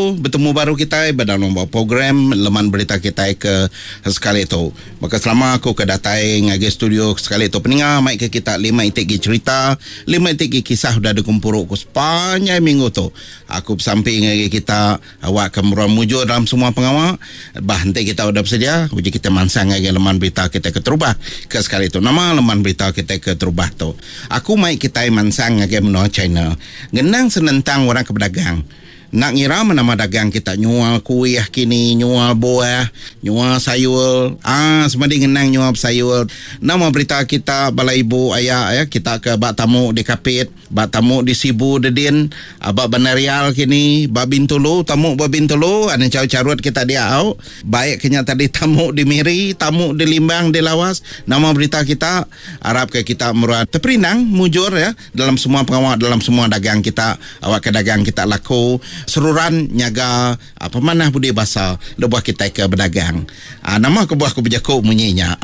bertemu baru kita dalam program Leman Berita kita ke sekali tu. Maka selama aku ke datang ngagi studio sekali tu peninga mai ke kita 5 itik cerita, 5 itik kisah dah dikumpul ku sepanjang minggu tu. Aku samping ngagi kita awak ke mujur dalam semua pengawal. Bah nanti kita udah bersedia, uji kita mansang ngagi Leman Berita kita ke Terubah ke sekali tu. Nama Leman Berita kita ke Terubah tu. Aku mai kita mansang ngagi menua China. Genang senentang orang ke pedagang. Nak ngira nama dagang kita nyual kuih kini, nyual buah, nyual sayur. Semadi ngenang nyual sayur. Nama berita kita bala ibu ayah ya, kita ke bak tamu di Kapit, bak tamu di Sibu Dedin, bak Banarial kini, bak Bintulu, tamu bak Bintulu, ada carut kita dia au. Baik kenya tadi tamu di Miri, tamu di Limbang, di Lawas. Nama berita kita harap ke kita meruat terperinang mujur ya dalam semua pengawal, dalam semua dagang kita, awak ke dagang kita laku. Seruran nyaga pemanah budi bahasa lebuah kita ke berdagang. Nama kebuah ku berjakuk munyinya.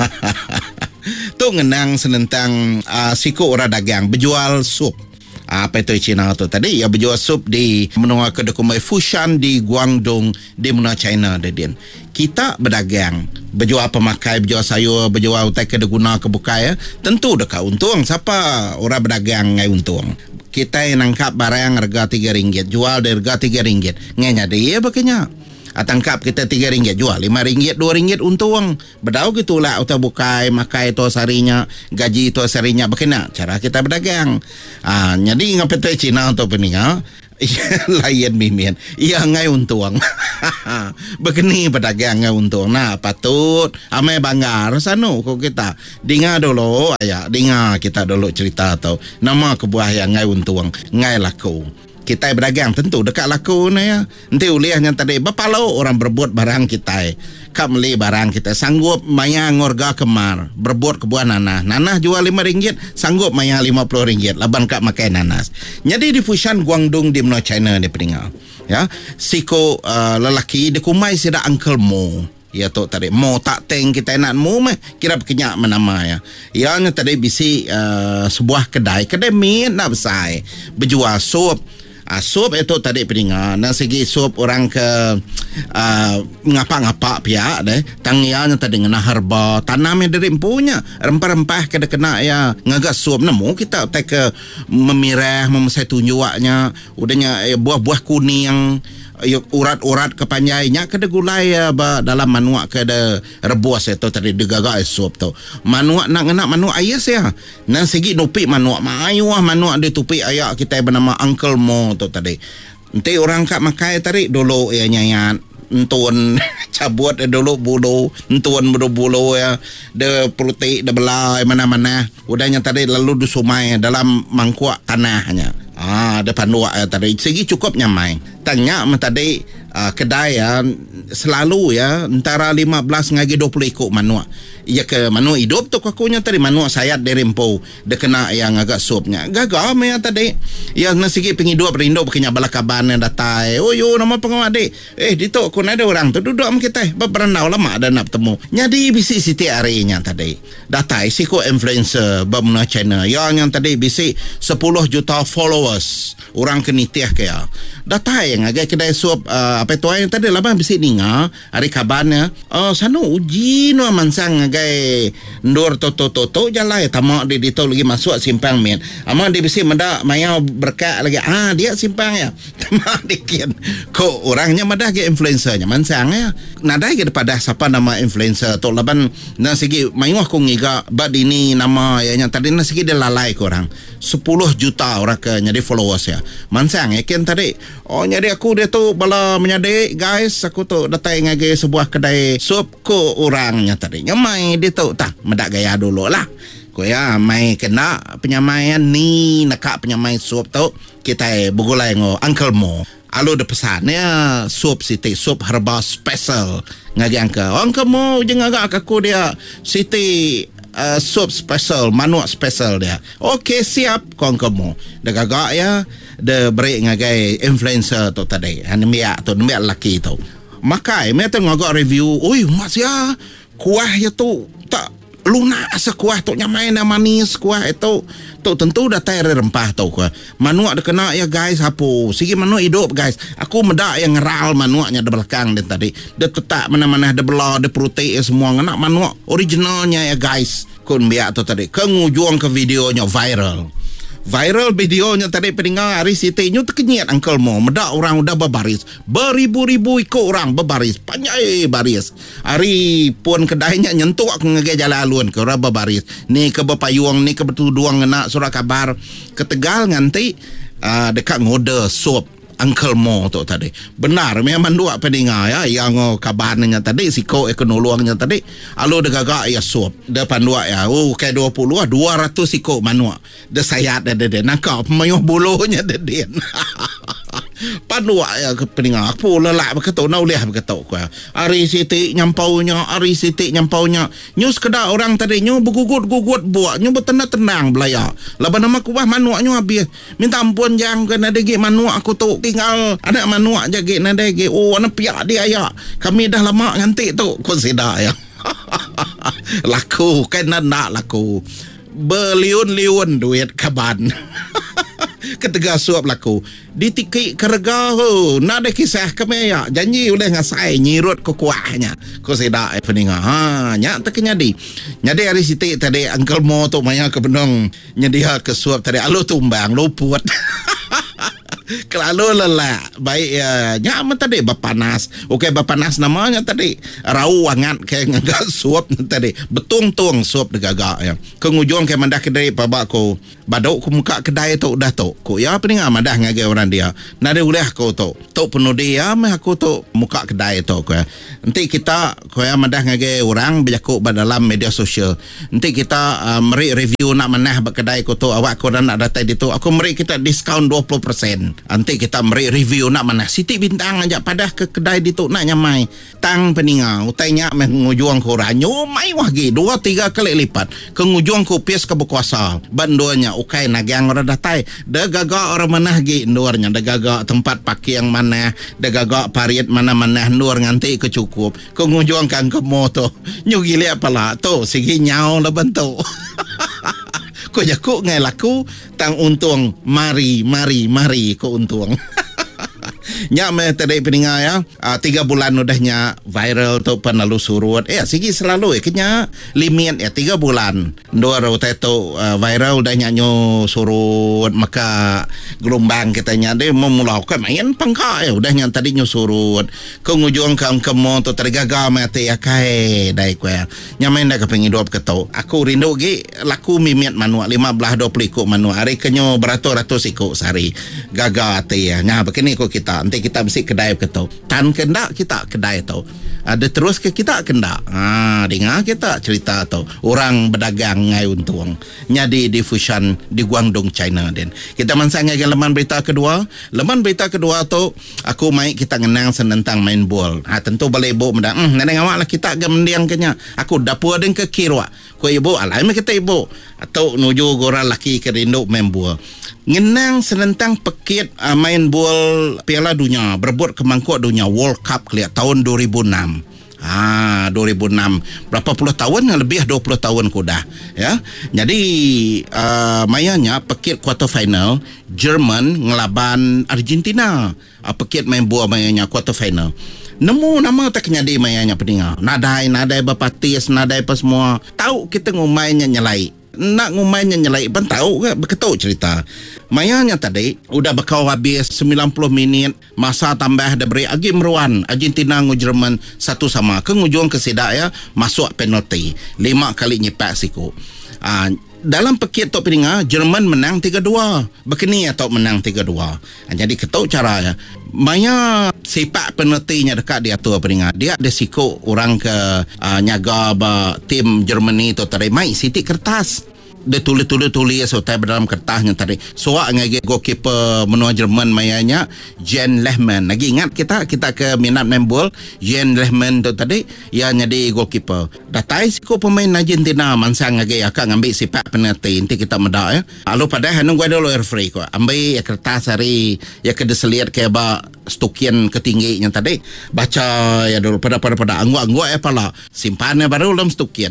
Tu ngenang senentang siku orang dagang berjual sup. Apa itu China tu tadi ya, berjual sup di menua kedai Fushan di Guangdong di menua China dedin. Kita berdagang, berjual pemakai, berjual sayur, berjual utai kedai guna kebuka ya. Tentu dekat untung. Siapa orang berdagang ngai untung? Kita yang nangkap barang harga RM3, jual dari harga RM3. Ngenya dia bakanya. Tangkap kita RM3, jual RM5, RM2 untung. Bedau gitulah uta bukai, makai tu sarinya, gaji tu sarinya. Bagaimana cara kita berdagang? Jadi ngapet Cina untuk peninga. Layan mimin. Ia ngai untung. Begini pedagang ngai untung. Nah, patut amai banggar sanu kok kita. Dengar dulu ayah, dengar kita dulu cerita tau. Nama kebuah yang ngai untung, ngai laku. Kita berdagang tentu dekat laku ni ya. Nanti uliahnya tadi bapalo orang berbuat barang kita. Kap beli barang kita sanggup maya ngorga kemar. Berbuat kebuah nanah. Nanah jual RM5, sanggup maya RM50. Laban kap makai nanas. Jadi di Fushan Guangdong di menua China di peningal. Ya, siko lelaki di kumai sida Uncle Mo. Ya tu tadi Mo tak teng kita nak Mo meh kira berkenyak menama ya. Ianya tadi bisi sebuah kedai min nak besar berjual sup. Sup itu tadi peningat. Dari segi sup orang ke ngapa-ngapa pihak deh. Tangiannya tadi ngena herba, tanamnya dari empunya, rempah-rempah kena kena ya ngagak sup. Nemu kita tak ke memirah, memesai tunjuaknya, udahnya buah-buah kuning urat-urat kepanjainya kada gulai dalam manuak kada rebus itu tadi degaga sup tu. Manuak nak ngena manuak ayas ya. Nan segi nupi manuak maayuah manuak di tupi ayak kita bernama Uncle Mo tu tadi. Nanti orang kak makai tarik dulu ya nyayat. Entun cabut dulu bulu, entun bulu ya, de pulutik de belai mana-mana. Udahnya tadi lalu dusumai dalam mangkuk tanahnya. Depan luar tadi segi cukup nyamai. Tanya tadi kedai ya selalu ya antara 15 ngagi 20 ikut manuak. Ya ke manuak hidup tu kakunya tadi manuak sayat dari rempo dia kena yang agak supnya. Gagal ya tadi. Ya nasigi penghidup rindu berkenya balakaban yang datai. Oh yo nama pengawal dek. Dito kun ada orang tu duduk sama kita. Berenau lama ada nak bertemu. Jadi bisi siti harinya tadi. Datai siko influencer bermenua China. Yang tadi bisi 10 juta followers. Orang kenitiah kaya. Datai yang agak kedai suap apa itu yang tadi lama bisi ninga hari kabarnya. Sanu uji no mansang agak ndor toto jalan tamak di dito lagi masuk simpang min. Ama di bisi menda maya berkat lagi. Dia simpang ya. Tamak dikit. Kok orangnya meda ke influencernya mansang ya. Nadai ke pada siapa nama influencer tu laban na segi mayuah ko ngiga bad ini nama yang tadi na segi dia lalai ko orang 10 juta orang ke nyari followers ya. Mansang ya ken tadi. Nyari aku dia tu bala menyade guys aku tu datang ngage sebuah kedai sup ko orangnya tadi. Nyamai dia tu tak medak gaya dulu lah. Ko ya mai kena penyamaian ni nak penyamai sup tu kita bergulai ngo Uncle Mo. Alo de pesannya sup siti sup herba special ngagi Uncle Mo jangan agak aku dia siti sup special manuak special dia. Okey siap Uncle Mo. Dah gagak ya de break ngagai influencer tu tadi. Hanimia tu nimia laki tu. Makai me tu ngagak review. Oi mas ya kuah ya tu tak lunak asa kuah tok nyamai na manis kuah itu tok tentu dah tai rempah tok kuah. Manuak dah kena ya guys hapo. Sigi manuak hidup guys. Aku medak yang ngeral manuaknya di belakang dia tadi. Dia tetap mana-mana ada belah, ada protein semua ngena manuak originalnya ya guys. Kun biak tu tadi. Kengujung ke videonya viral videonya tadi peninggal hari Siti nyu terkenyat Uncle Mo medak orang udah berbaris beribu-ribu ikut orang berbaris panjai baris hari pun kedainya nyentuh aku ngege jalan alun ke orang berbaris ni ke berpayung ni ke bertuduang ngena surat kabar ke Tegal nganti dekat ngode sup Uncle Mo tu tadi. Benar memang dua pendengar ya yang kabarnya tadi siko ekonolongnya tadi alo de gagak ya suap depan dua ya kayak 20 200 siko manua de sayat de nakap mayuh bulunya de den panua ya ke pendengar aku lelak beketok na ulih beketok ku ari Siti nyampaunya nyus kedak orang tadi nyu bergugut buat nyu bertenang belaya laban nama kubah manuak nyu habis minta ampun jang kena degi manuak aku tu tinggal anak manuak jagi na degi anak piak dia ya kami dah lama nganti tu ku sedak ya laku kan nak laku berliun-liun duit kaban ketiga suap laku ditiki kerega nak ada kisah kami ya janji oleh ngasai nyirut kuahnya ko sedak peninga nya tak nyadi hari Siti tadi Uncle Mo tu maya ke benong nyedia ke suap tadi alo tumbang luput kalau lelah baik ya nyaman tadi bapanas bapanas namanya tadi rau angat kayak ngagak suap tadi betung-tung suap degagak ya kengujung kayak mandah kedai pabak badok ku muka kedai tu dah tu ku ya peninga mandah ngage orang dia nade uleh aku tu penuh dia mah aku tu muka kedai tu ku nanti kita ku ya mandah ngage orang berjakuk dalam media sosial nanti kita meri review nak manah kedai ku tu awak ku nak datai di tu aku meri kita diskaun 20%. Nanti kita meri review nak mana Siti bintang aja padah ke kedai di tu nak nyamai tang peninga utainya mengujung korang nyomai wagi 2-3 kali lipat kengujung ku pies ke berkuasa bandonya ukai nagang orang datai dah gagak orang manah gi ndornya dah gagak tempat pakai yang mana dah gagak parit mana-mana ndor nganti kecukup kengujung kan ke moto nyugi lihat pala tu sigi nyau lah bentuk ko jakuk ngai laku tang untung mari ko untung nya me tadi peninga ya 3 bulan udahnya viral tu penalu surut sigi selalu kenya limit 3 bulan ndor tu viral udahnya nyo surut maka gelombang kitanya dia memulai main pangka udahnya tadi nyo surut kengujung kang kemo tu tergaga mati akai dai ku nya main dah kepengin hidup ketau aku rindu gi laku mimit manuak 15-20 ikut manuak hari kenyo beratus-ratus ikut sehari gaga ati nya begini ko kita nanti kita mesti kedai ketau tan kendak kita kedai tau ada terus ke kita kendak dengar kita cerita tau orang berdagang ngai untung nyadi di Fushan di Guangdong China den kita mansang ngai leman berita kedua tu aku mai kita ngenang tentang main bol tentu boleh ibu mendang neneng awak lah kita agak mendiang kenya aku dapur den ke kirwa ko ibu alai kita ibu atau nuju orang laki kerindu main bol ngenang senentang pekit main bol Piala Dunia berebut ke mangkuk dunia World Cup keliat tahun 2006 2006 berapa puluh tahun lebih 20 tahun kuda ya jadi mayanya pekit quarter final Jerman ngelaban Argentina pekit main bola mayanya quarter final nemu nama tak nyadi mayanya pendengar nadai bapatis nadai apa semua tahu kita ngumainya nyelai nak ngumainya nyelai pun tahu ke beketuk cerita mayanya tadi udah bakal habis 90 minit masa tambah ada beri agi meruan Argentina ngu Jerman 1-1 ke ngujung ke sedak ya masuk penalti 5 kali nyepak siku dalam pekit tok peninga Jerman menang 3-2 begini atau menang 3-2 jadi ketuk cara ya maya sepak penaltinya dekat dia tu peninga dia ada siku orang ke nyaga tim Germany tu tadi mai Siti kertas dia tulis so tai dalam kertasnya tadi soak ngage goalkeeper menua Jerman mayanya Jens Lehmann lagi ingat kita ke minat main bol Jens Lehmann tu tadi ia jadi goalkeeper datai siku pemain Argentina mansang ngage akan ngambil sepak penalti nanti kita medak ya lalu pada hanung gua dulu referee ko ambil kertas hari ya ke deseliat ke ba stokian ketingginya tadi baca ya dulu pada angguk pala simpannya baru dalam stokian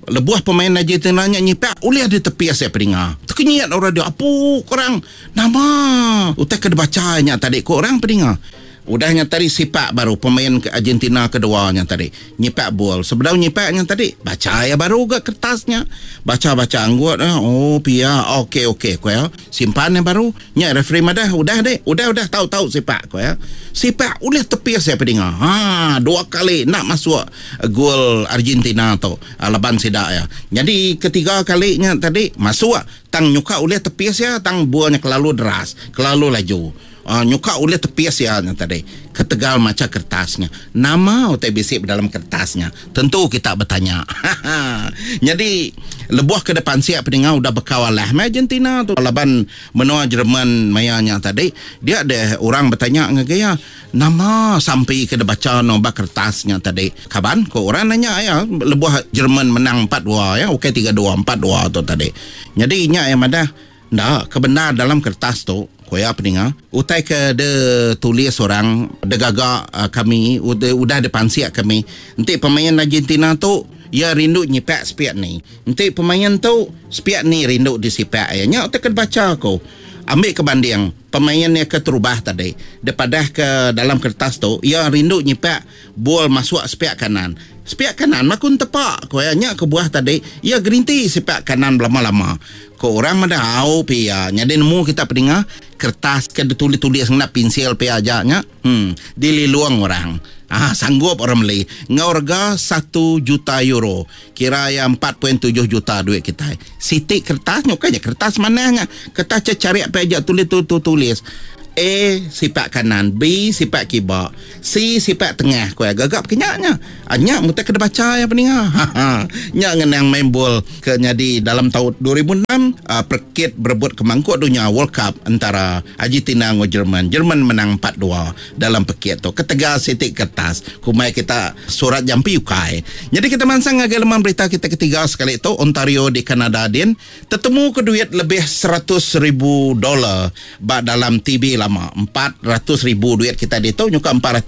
Lebuah pemain Argentina nya nyipak ulih di tepi saya pendengar. Terkenyat orang dia, apa korang nama utai kena bacanya tadi korang pendengar. Udahnya tadi sipak baru pemain Argentina keduanya tadi nyipak bol. Sebelum nyipaknya tadi baca ya baru ke kertasnya. Baca anggut oh pia okey ko ya. Simpan yang baru nya referee madah udah tahu sipak ko ya. Sipak ulih tepi saya pendengar. Dua kali nak masuk gol Argentina tu laban sidak ya. Jadi ketiga kalinya tadi masuk tang nyuka ulih tepi saya tang bolanya kelalu deras, kelalu laju. Nyuka oleh tepi sianya tadi ketegal macam kertasnya nama utai bisik dalam kertasnya tentu kita bertanya. Jadi lebuah ke depan siap pendengar udah berkawalah Argentina tu laban menua Jerman mayanya tadi dia ada orang bertanya ngagaya nama sampai ke baca nombor kertasnya tadi kaban kok orang nanya ya lebuah Jerman menang 4-2 ya okey 3-2 4-2 tu tadi jadi nya yang ada ndak kebenar dalam kertas tu koya pendengar utai ke de tulis orang de gagak kami udah depan siap kami nanti pemain Argentina tu ya rindu nyipak sepiak ni nanti pemain tu sepiak ni rindu di sipak nya utai ke baca ko ambil kebanding pemainnya keterubah tadi daripada ke dalam kertas tu ya rindu nyipak bol masuk sepiak kanan makun tepak koyanya ke buah tadi ya gerinti sepiak kanan lama-lama ko orang madau pia nya nemu kita pendengar kertas ke tulis-tulis nak pensil pia ajaknya dililuang orang sanggup orang beli ngorga 1 juta euro kira yang 4.7 juta duit kita sitik kertasnya kaya kertas mananya kertas cari apa aja tulis A sipak kanan, B sipak kibak, C sipak tengah. Kau gagap kenyaknya. Nyak mutai kena baca ya pendengar. Nyak ngenang main bol ke jadi dalam tahun 2006 perkit berebut kemangkuk dunia World Cup antara Argentina dengan Jerman. Jerman menang 4-2 dalam perkit tu. Ketegal sitik kertas. Kumai kita surat jampi ukai. Jadi kita mansang agak lemah berita kita ketiga sekali itu Ontario di Kanada din tertemu ke duit lebih $100,000 dalam TB lama 400,000 duit kita itu nyuka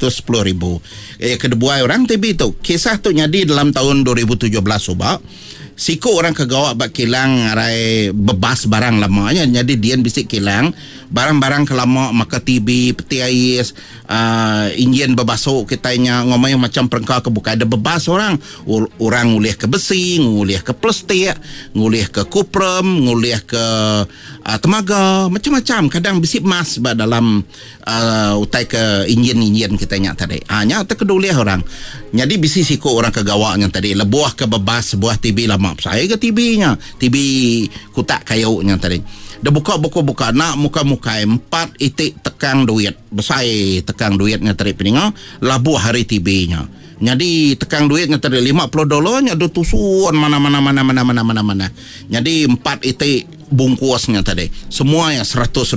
410,000 kedua orang TB itu kisah tu jadi dalam tahun 2017 subak siku orang kegawa bak kilang arai bebas barang lamanya jadi dia bisik kilang barang-barang kelama maka TB peti ais injin bebasuk kitanya ngomong macam perengkau kebuka ada bebas orang ngulih ke besi ngulih ke plastik ngulih ke kuprum ngulih ke temaga macam-macam kadang bisik emas dalam utai ke injin kitanya tadi nya terkedulih orang jadi bisik siku orang kegawanya tadi lebuah ke bebas sebuah TB lama saya ke TB-nya TB kutak kayunya tadi dah buka nak muka-muka 4 itik tekang duit besar tekang duitnya tadi peninggal labuh hari TB-nya jadi tekang duitnya tadi $50 nya ada tusuan mana jadi 4 itik bungkusnya tadi semua yang $100,000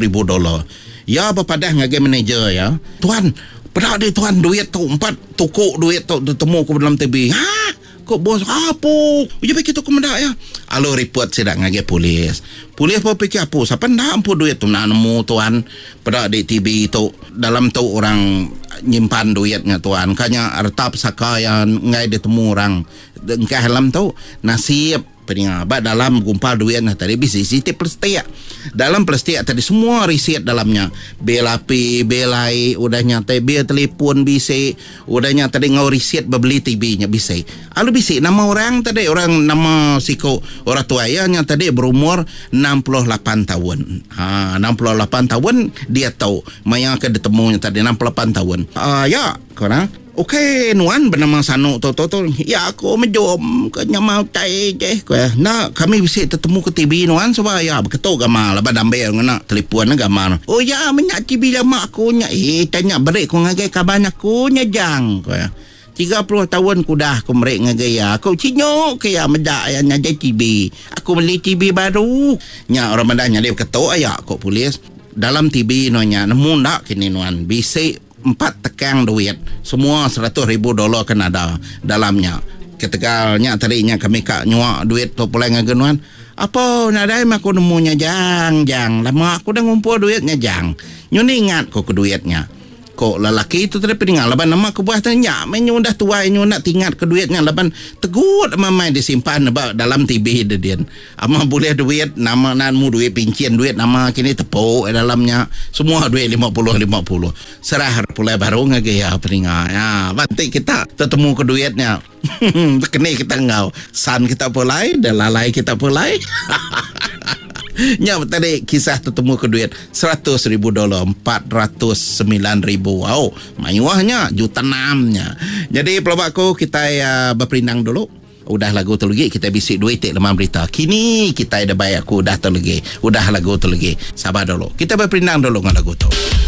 ya berpadah ngagai manager ya tuan pada dia tuan duit tu 4 tukuk duit tu temu ke dalam TB kok bos apa ya begitu kemendak ya alo report sidak ngage polis apa fikir apa siapa ndak ampu duit tu nak nemu tuan pada di TB tu dalam tu orang nyimpan duitnya tuan kanya harta pusaka yang ngai ditemu orang engkau dalam tu nasib peninggal dalam gumpal duitnya tadi bisi siti plastik dalam plastik tadi semua riset dalamnya bil api bil air udah nyatai bil telefon bisi udah nyatai ngau riset beli TB nya bisi alu bisi nama orang tadi orang nama siko orang tua ya nya tadi berumur 68 tahun 68 tahun dia tahu maya ke ditemunya tadi 68 tahun ya korang okey nuan bernama Sanu tu ya aku menjom ke nyamau tai je nah kami bisa ketemu ke TV nuan sebab ya beketuk gamal abang ambil ngena telefon gamal oh ya menyak TV lama aku nya tanya berik ku ngagai kaban aku nya jang 30 tahun ku dah aku merik ngagaya aku cinyok ke ya medak ya nyajai TV aku beli TV baru nya orang mandanya dia ketuk ayak kok polis dalam TV nonya nemu ndak kini nuan bisa 4 tekang duit semua $100,000 Kanada dalamnya ketegalnya tadinya kami kak nyuak duit tu pulai ngagenuan apa nadai aku nemunya jang lama aku dah ngumpul duitnya jang nyuni ingat kok ke duitnya Kok lelaki itu tadi peningal laban nama kebuah tanya menyu dah tua nyu nak tinggal ke duitnya laban tegut mamai disimpan dalam TB dia ama boleh duit nama nanmu duit pincian duit nama kini tepuk dalamnya semua duit 50 serah pula baru ngage ya peningal ya nanti kita ketemu ke duitnya kena kita ngau san kita pulai dan lalai kita pulai. Nya tadi kisah tertemu ke duit $100,000, $409,000. Wow, mewahnya $1,600,000. Jadi pelabak aku kita berperindang dulu. Udah lagu tu lagi kita bisik duit tik lemah berita. Kini kita ada bayar aku udah tu lagi. Udah lagu tu lagi. Sabar dulu. Kita berperindang dulu dengan lagu tu.